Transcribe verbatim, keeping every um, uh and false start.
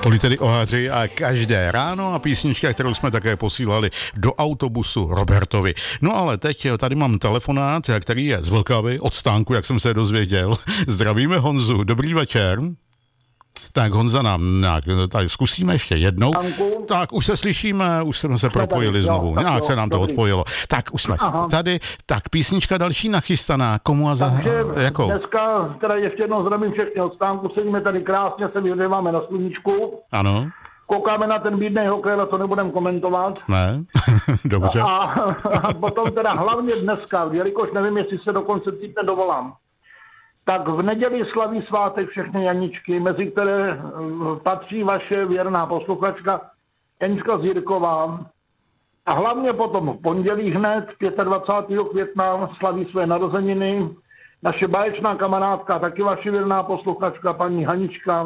Tolik tedy Ohaři a každé ráno a písnička, kterou jsme také posílali do autobusu Robertovi. No ale teď tady mám telefonát, který je z Vlkavy, od stánku, jak jsem se dozvěděl. Zdravíme Honzu, dobrý večer. Tak Honza nám nějak, tak zkusíme ještě jednou. Tanku. Tak už se slyšíme, už jsme se propojili tady, znovu. jo, tak Nějak jo, se nám to dobrý. odpojilo. Tak už jsme Aha. tady. Tak písnička další nachystaná. Komu a za Takže jakou? dneska, teda ještě jednou zdravím všechny od stánku, sedíme tady krásně, se vyhříváme na sluníčku, Ano? koukáme na ten bídnej hokej, ale to nebudem komentovat. Ne? Dobře. A, a potom teda hlavně dneska, jelikož nevím, jestli se do konce týdne dovolám, tak v neděli slaví svátek všechny Janičky, mezi které eh, patří vaše věrná posluchačka Janička Zírková. A hlavně potom v pondělí hned dvacátého pátého května slaví své narozeniny naše báječná kamarádka, taky vaše věrná posluchačka paní Hanička